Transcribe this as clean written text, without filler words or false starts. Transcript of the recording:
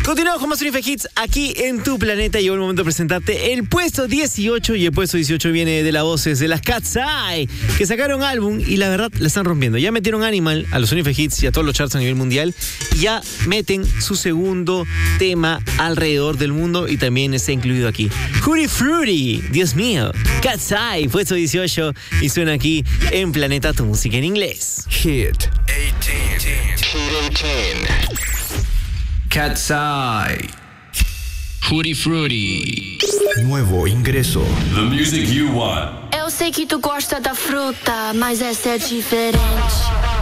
Continuamos con más Unife Hits aquí en Tu Planeta. Llegó el momento de presentarte el puesto 18 y el puesto 18 viene de las voces de las Cat's Eye, que sacaron álbum y la verdad la están rompiendo. Ya metieron Animal a los Unife Hits y a todos los charts a nivel mundial y ya meten su segundo tema alrededor del mundo y también está incluido aquí. Tutti Frutti, Dios mío, Cat's Eye, puesto 18 y suena aquí en Planeta Tu Música en Inglés. Hit 18. Cat's Eye. Tutti Frutti. Nuevo ingreso. The music you want. Eu sei que tu gosta da fruta, mas essa é diferente.